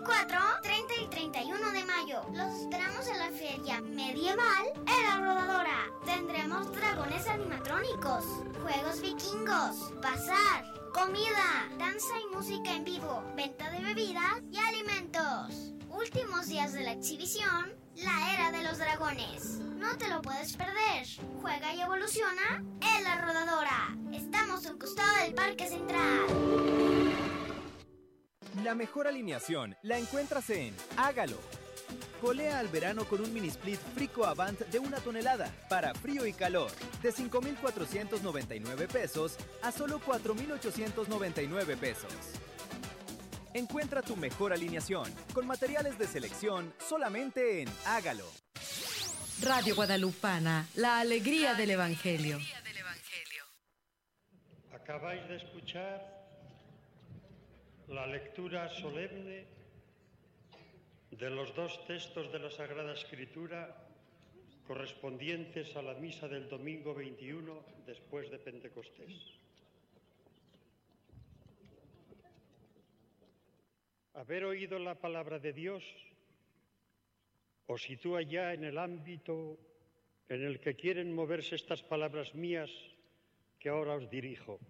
24, 30 y 31 de mayo. Los esperamos en la feria medieval en La Rodadora. Tendremos dragones animatrónicos, juegos vikingos, bazar, comida, danza y música en vivo, venta de bebidas y alimentos. Últimos días de la exhibición, la Era de los Dragones. No te lo puedes perder. Juega y evoluciona en La Rodadora. Estamos a un costado del Parque Central. La mejor alineación la encuentras en Hágalo. Colea al verano con un mini split Frico Avant de 1 tonelada para frío y calor, de 5,499 pesos a solo 4,899 pesos. Encuentra tu mejor alineación con materiales de selección solamente en Hágalo. Radio Guadalupana, la alegría del Evangelio. Acabáis de escuchar la lectura solemne de los 2 textos de la Sagrada Escritura correspondientes a la misa del domingo 21 después de Pentecostés. Haber oído la palabra de Dios os sitúa ya en el ámbito en el que quieren moverse estas palabras mías que ahora os dirijo.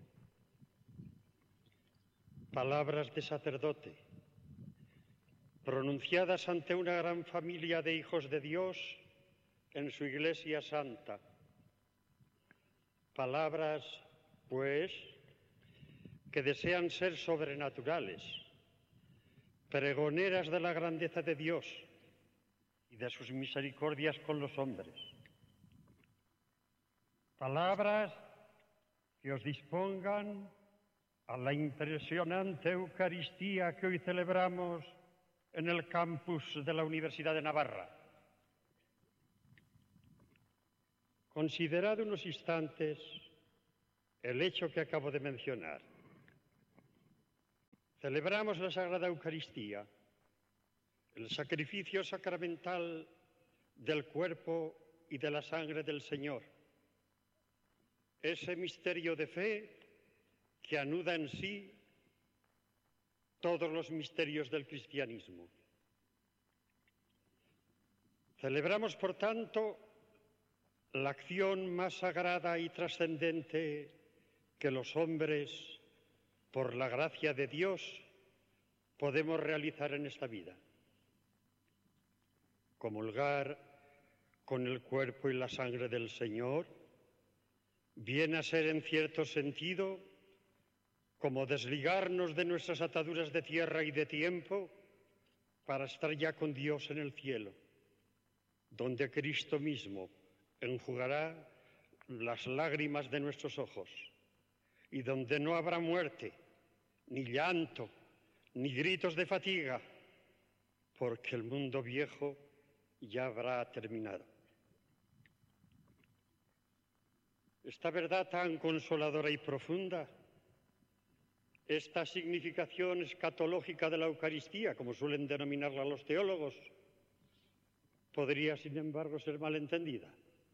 Palabras de sacerdote, pronunciadas ante una gran familia de hijos de Dios en su Iglesia Santa. Palabras, pues, que desean ser sobrenaturales, pregoneras de la grandeza de Dios y de sus misericordias con los hombres. Palabras que os dispongan a la impresionante Eucaristía que hoy celebramos en el campus de la Universidad de Navarra. Considerad unos instantes el hecho que acabo de mencionar. Celebramos la Sagrada Eucaristía, el sacrificio sacramental del cuerpo y de la sangre del Señor. Ese misterio de fe que anuda en sí todos los misterios del cristianismo. Celebramos, por tanto, la acción más sagrada y trascendente que los hombres, por la gracia de Dios, podemos realizar en esta vida. Comulgar con el cuerpo y la sangre del Señor viene a ser, en cierto sentido, como desligarnos de nuestras ataduras de tierra y de tiempo para estar ya con Dios en el cielo, donde Cristo mismo enjugará las lágrimas de nuestros ojos y donde no habrá muerte, ni llanto, ni gritos de fatiga, porque el mundo viejo ya habrá terminado. Esta verdad tan consoladora y profunda, esta significación escatológica de la Eucaristía, como suelen denominarla los teólogos, podría, sin embargo, ser malentendida.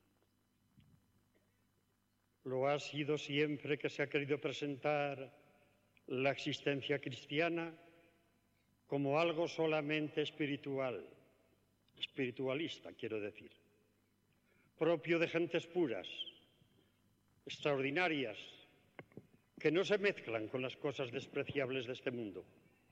Lo ha sido siempre que se ha querido presentar la existencia cristiana como algo solamente espiritual, espiritualista, quiero decir, propio de gentes puras, extraordinarias, que no se mezclan con las cosas despreciables de este mundo,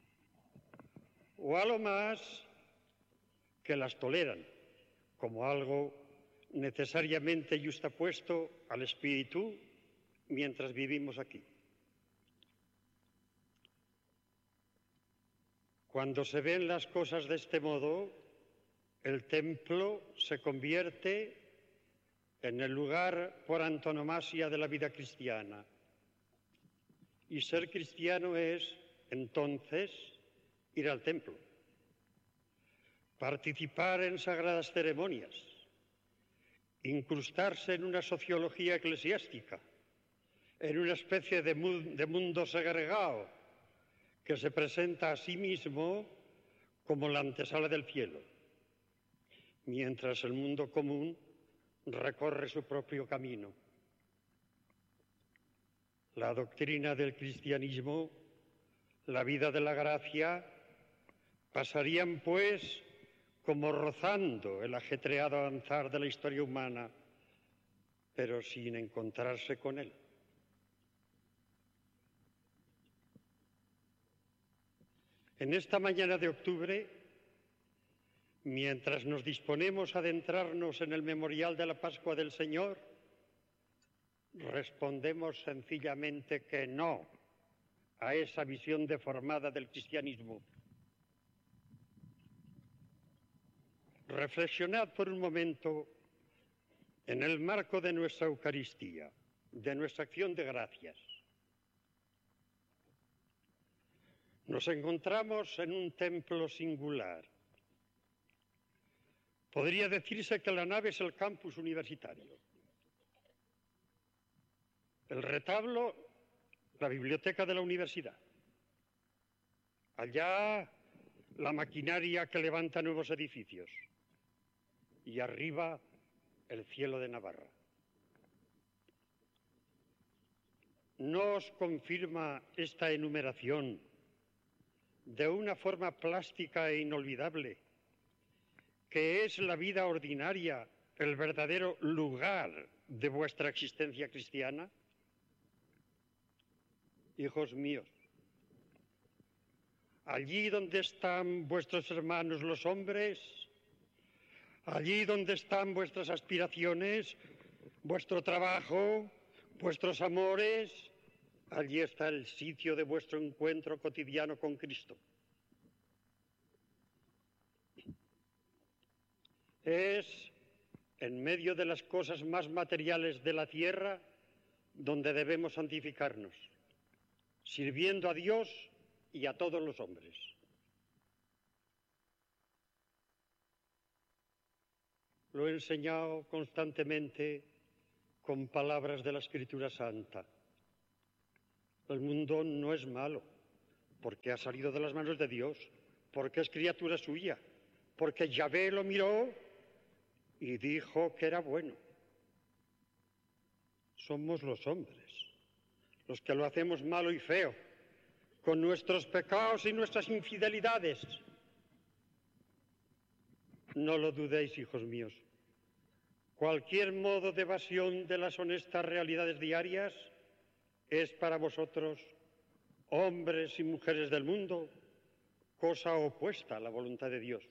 o a lo más que las toleran como algo necesariamente yuxtapuesto al espíritu mientras vivimos aquí. Cuando se ven las cosas de este modo, el templo se convierte en el lugar por antonomasia de la vida cristiana. Y ser cristiano es, entonces, ir al templo, participar en sagradas ceremonias, incrustarse en una sociología eclesiástica, en una especie de mundo segregado que se presenta a sí mismo como la antesala del cielo, mientras el mundo común recorre su propio camino. La doctrina del cristianismo, la vida de la gracia, Pasarían, pues, como rozando el ajetreado avanzar de la historia humana, pero sin encontrarse con él. En esta mañana de octubre, mientras nos disponemos a adentrarnos en el memorial de la Pascua del Señor, respondemos sencillamente que no a esa visión deformada del cristianismo. Reflexionad por un momento en el marco de nuestra Eucaristía, de nuestra acción de gracias. Nos encontramos en un templo singular. Podría decirse que la nave es el campus universitario. El retablo, la biblioteca de la universidad. Allá, la maquinaria que levanta nuevos edificios. Y arriba, el cielo de Navarra. ¿No os confirma esta enumeración de una forma plástica e inolvidable que es la vida ordinaria el verdadero lugar de vuestra existencia cristiana? Hijos míos, allí donde están vuestros hermanos los hombres, allí donde están vuestras aspiraciones, vuestro trabajo, vuestros amores, allí está el sitio de vuestro encuentro cotidiano con Cristo. Es en medio de las cosas más materiales de la tierra donde debemos santificarnos, sirviendo a Dios y a todos los hombres. Lo he enseñado constantemente con palabras de la Escritura Santa. El mundo no es malo, porque ha salido de las manos de Dios, porque es criatura suya, porque Yahvé lo miró y dijo que era bueno. Somos los hombres los que lo hacemos malo y feo, con nuestros pecados y nuestras infidelidades. No lo dudéis, hijos míos. Cualquier modo de evasión de las honestas realidades diarias es para vosotros, hombres y mujeres del mundo, cosa opuesta a la voluntad de Dios.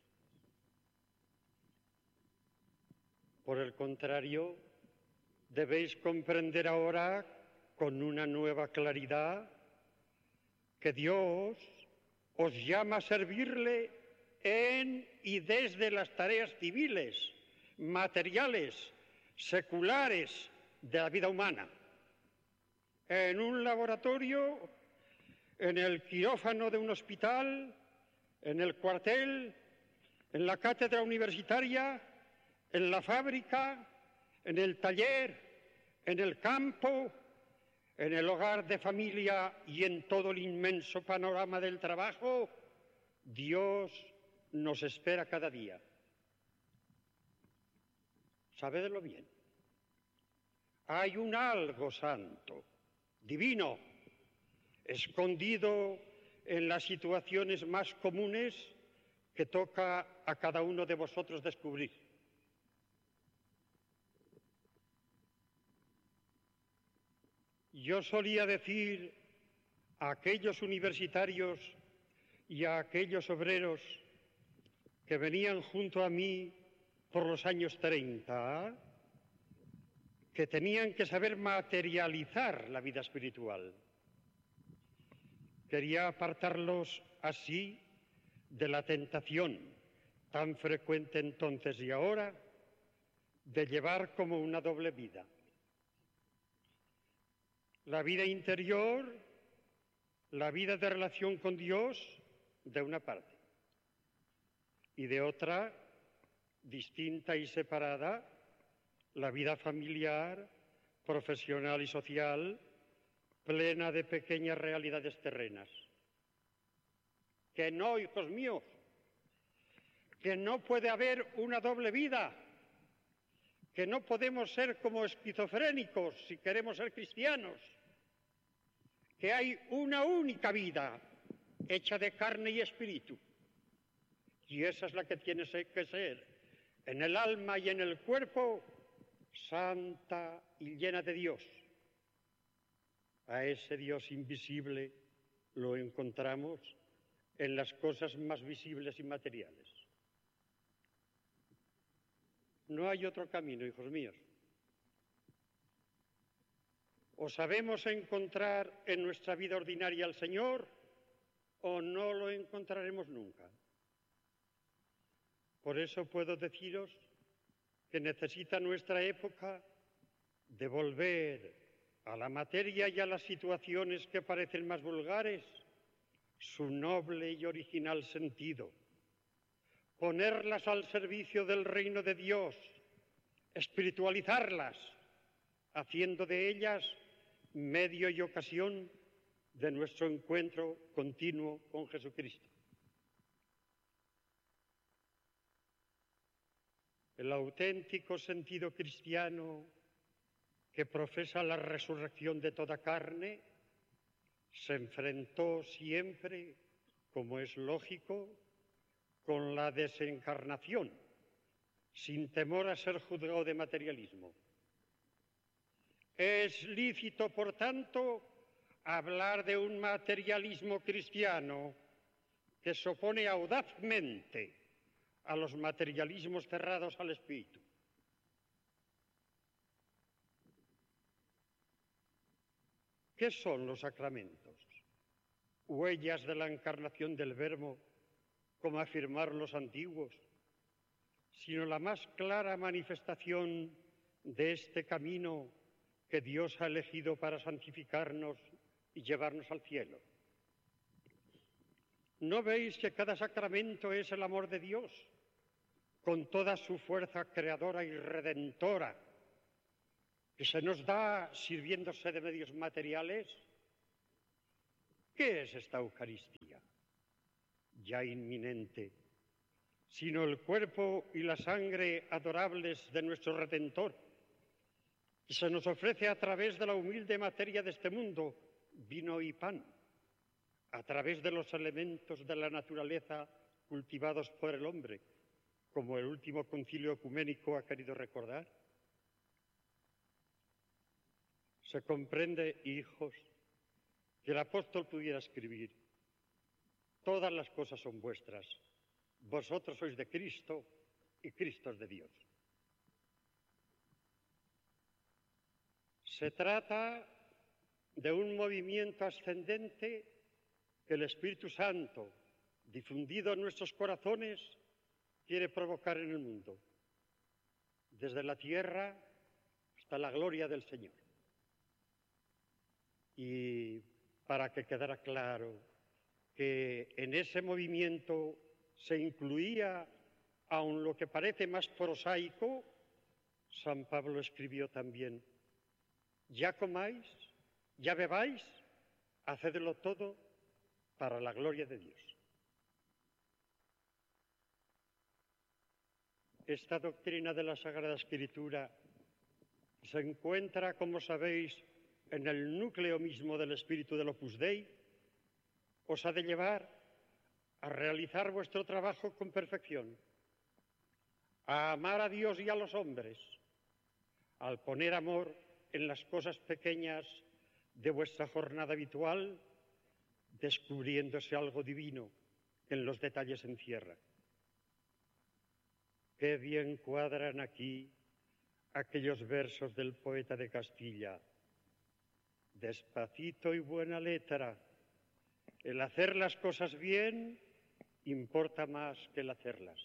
Por el contrario, debéis comprender ahora con una nueva claridad que Dios os llama a servirle en y desde las tareas civiles, materiales, seculares de la vida humana. En un laboratorio, en el quirófano de un hospital, en el cuartel, en la cátedra universitaria, en la fábrica, en el taller, en el campo, en el hogar de familia y en todo el inmenso panorama del trabajo, Dios nos espera cada día. Sabedlo bien. Hay un algo santo, divino, escondido en las situaciones más comunes que toca a cada uno de vosotros descubrir. Yo solía decir a aquellos universitarios y a aquellos obreros que venían junto a mí por los años 30, que tenían que saber materializar la vida espiritual. Quería apartarlos así de la tentación tan frecuente entonces y ahora de llevar como una doble vida. La vida interior, la vida de relación con Dios, de una parte, y de otra, distinta y separada, la vida familiar, profesional y social, plena de pequeñas realidades terrenas. Que no, hijos míos, que no puede haber una doble vida, que no podemos ser como esquizofrénicos si queremos ser cristianos, que hay una única vida hecha de carne y espíritu, Y esa es la que tiene que ser, en el alma y en el cuerpo, santa y llena de Dios. A ese Dios invisible lo encontramos en las cosas más visibles y materiales. No hay otro camino, hijos míos. O sabemos encontrar en nuestra vida ordinaria al Señor, o no lo encontraremos nunca. Por eso puedo deciros que necesita nuestra época de volver a la materia y a las situaciones que parecen más vulgares su noble y original sentido, ponerlas al servicio del reino de Dios, espiritualizarlas, haciendo de ellas medio y ocasión de nuestro encuentro continuo con Jesucristo. El auténtico sentido cristiano que profesa la resurrección de toda carne se enfrentó siempre, como es lógico, con la desencarnación, sin temor a ser juzgado de materialismo. Es lícito, por tanto, hablar de un materialismo cristiano que se opone audazmente a los materialismos cerrados al espíritu. ¿Qué son los sacramentos? Huellas de la encarnación del Verbo, como afirmaron los antiguos, sino la más clara manifestación de este camino que Dios ha elegido para santificarnos y llevarnos al cielo. ¿No veis que cada sacramento es el amor de Dios, con toda su fuerza creadora y redentora, que se nos da sirviéndose de medios materiales? ¿Qué es esta Eucaristía? Ya inminente, sino el cuerpo y la sangre adorables de nuestro Redentor, que se nos ofrece a través de la humilde materia de este mundo, vino y pan, a través de los elementos de la naturaleza cultivados por el hombre, como el último concilio ecuménico ha querido recordar. Se comprende, hijos, que el apóstol pudiera escribir: todas las cosas son vuestras, vosotros sois de Cristo y Cristo es de Dios. Se trata de un movimiento ascendente que el Espíritu Santo, difundido en nuestros corazones, quiere provocar en el mundo, desde la tierra hasta la gloria del Señor. Y para que quedara claro que en ese movimiento se incluía aun lo que parece más prosaico, San Pablo escribió también: ya comáis, ya bebáis, hacedlo todo para la gloria de Dios. Esta doctrina de la Sagrada Escritura se encuentra, como sabéis, en el núcleo mismo del espíritu del Opus Dei. Os ha de llevar a realizar vuestro trabajo con perfección, a amar a Dios y a los hombres, al poner amor en las cosas pequeñas de vuestra jornada habitual, descubriéndose algo divino que en los detalles encierra. Qué bien cuadran aquí aquellos versos del poeta de Castilla: despacito y buena letra, el hacer las cosas bien importa más que el hacerlas.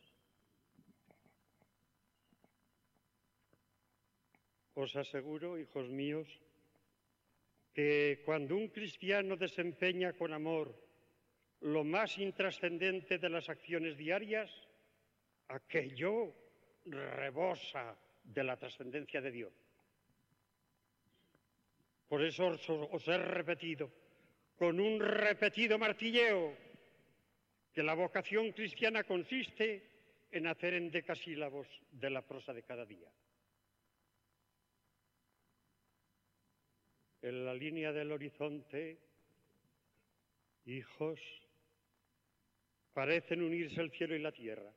Os aseguro, hijos míos, que cuando un cristiano desempeña con amor lo más intrascendente de las acciones diarias, aquello rebosa de la trascendencia de Dios. Por eso os he repetido, con un repetido martilleo, que la vocación cristiana consiste en hacer endecasílabos de la prosa de cada día. En la línea del horizonte, hijos, parecen unirse el cielo y la tierra,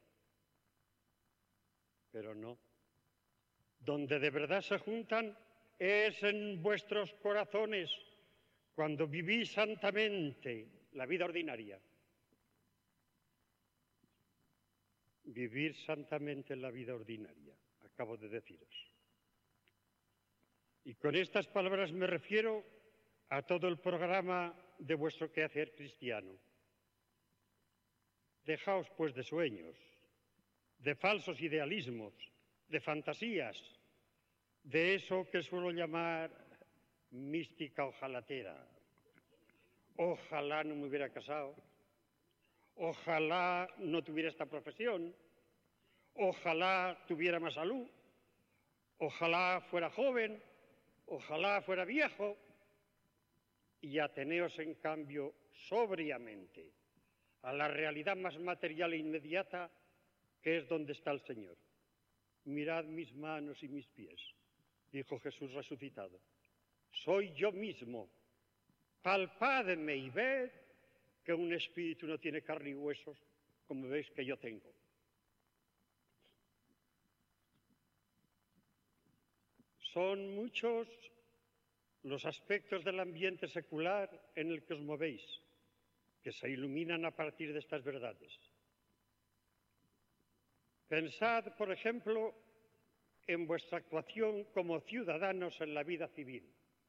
pero no. Donde de verdad se juntan es en vuestros corazones, cuando vivís santamente la vida ordinaria. Vivir santamente la vida ordinaria, acabo de deciros. Y con estas palabras me refiero a todo el programa de vuestro quehacer cristiano. Dejaos, pues, de sueños, de falsos idealismos, de fantasías, de eso que suelo llamar mística ojalatera. Ojalá no me hubiera casado, ojalá no tuviera esta profesión, ojalá tuviera más salud, ojalá fuera joven, ojalá fuera viejo, y ateneos, en cambio, sobriamente a la realidad más material e inmediata, que es donde está el Señor. Mirad mis manos y mis pies, dijo Jesús resucitado. Soy yo mismo. Palpadme y ved que un espíritu no tiene carne y huesos, como veis que yo tengo. Son muchos los aspectos del ambiente secular en el que os movéis, que se iluminan a partir de estas verdades. Pensad, por ejemplo, en vuestra actuación como ciudadanos en la vida civil.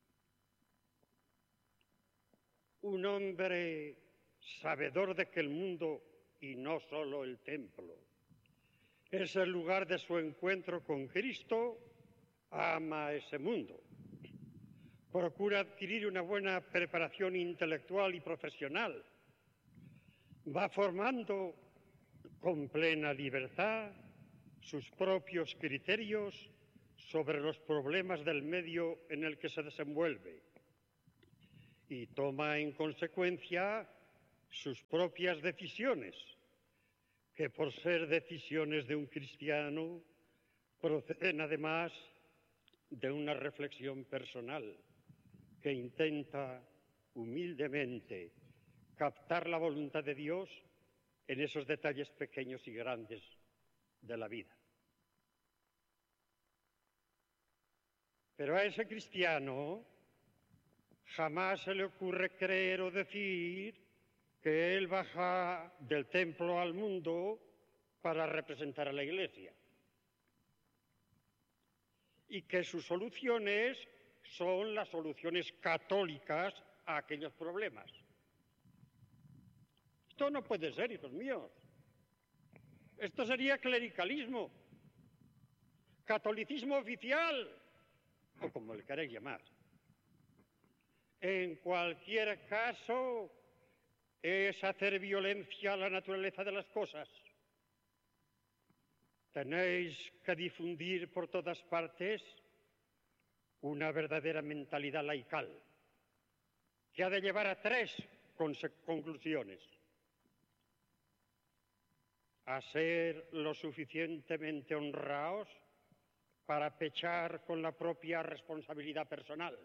Un hombre sabedor de que el mundo, y no solo el templo, es el lugar de su encuentro con Cristo, ama ese mundo. Procura adquirir una buena preparación intelectual y profesional. Va formando con plena libertad sus propios criterios sobre los problemas del medio en el que se desenvuelve y toma en consecuencia sus propias decisiones, que por ser decisiones de un cristiano proceden además de una reflexión personal que intenta humildemente captar la voluntad de Dios en esos detalles pequeños y grandes de la vida. Pero a ese cristiano jamás se le ocurre creer o decir que él baja del templo al mundo para representar a la Iglesia y que sus soluciones son las soluciones católicas a aquellos problemas. Esto no puede ser, hijos míos. Esto sería clericalismo, catolicismo oficial, o como le queréis llamar. En cualquier caso, es hacer violencia a la naturaleza de las cosas. Tenéis que difundir por todas partes una verdadera mentalidad laical, que ha de llevar a tres conclusiones: a ser lo suficientemente honrados para pechar con la propia responsabilidad personal,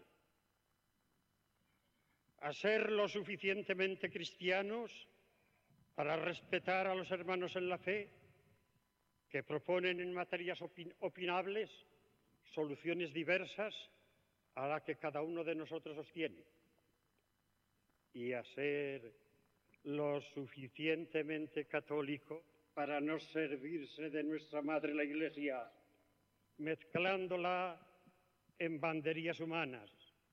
a ser lo suficientemente cristianos para respetar a los hermanos en la fe que proponen en materias opinables soluciones diversas a la que cada uno de nosotros sostiene, y a ser lo suficientemente católico para no servirse de nuestra madre la Iglesia, mezclándola en banderías humanas.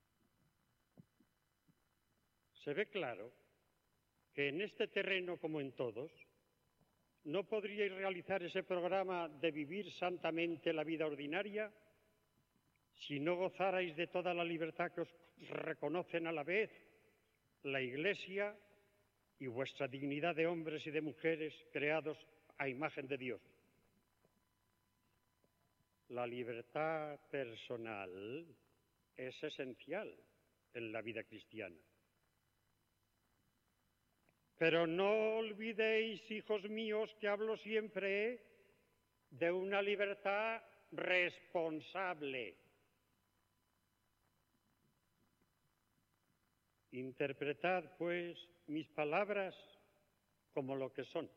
Se ve claro que en este terreno, como en todos, no podríais realizar ese programa de vivir santamente la vida ordinaria si no gozarais de toda la libertad que os reconocen a la vez la Iglesia y vuestra dignidad de hombres y de mujeres creados a imagen de Dios. La libertad personal es esencial en la vida cristiana. Pero no olvidéis, hijos míos, que hablo siempre de una libertad responsable. Interpretad, pues, mis palabras como lo que son.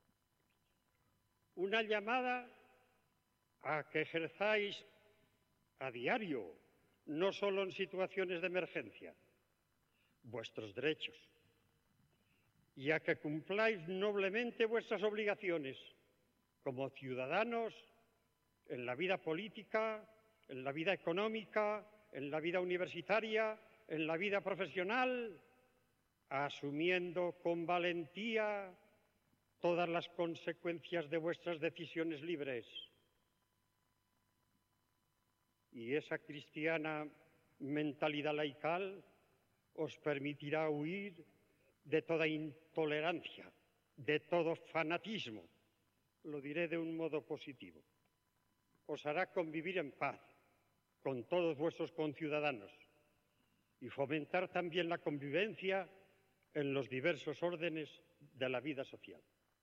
Una llamada a que ejerzáis a diario, no solo en situaciones de emergencia, vuestros derechos, y a que cumpláis noblemente vuestras obligaciones como ciudadanos en la vida política, en la vida económica, en la vida universitaria, en la vida profesional, asumiendo con valentía todas las consecuencias de vuestras decisiones libres. Y esa cristiana mentalidad laical os permitirá huir de toda intolerancia, de todo fanatismo. Lo diré de un modo positivo. Os hará convivir en paz con todos vuestros conciudadanos y fomentar también la convivencia en los diversos órdenes de la vida social.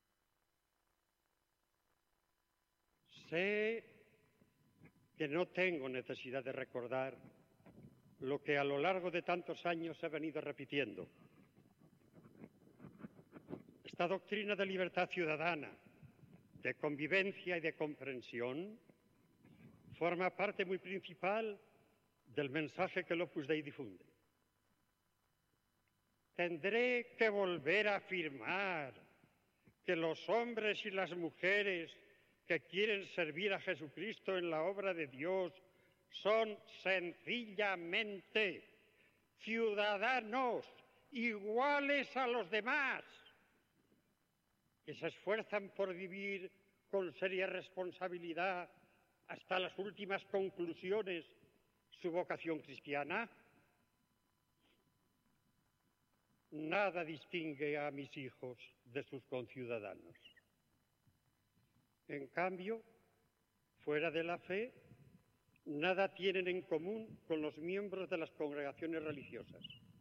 Sé que no tengo necesidad de recordar lo que a lo largo de tantos años he venido repitiendo. Esta doctrina de libertad ciudadana, de convivencia y de comprensión, forma parte muy principal del mensaje que el Opus Dei difunde. Tendré que volver a afirmar que los hombres y las mujeres que quieren servir a Jesucristo en la obra de Dios son sencillamente ciudadanos iguales a los demás, que se esfuerzan por vivir con seria responsabilidad hasta las últimas conclusiones su vocación cristiana. Nada distingue a mis hijos de sus conciudadanos. En cambio, fuera de la fe, nada tienen en común con los miembros de las congregaciones religiosas.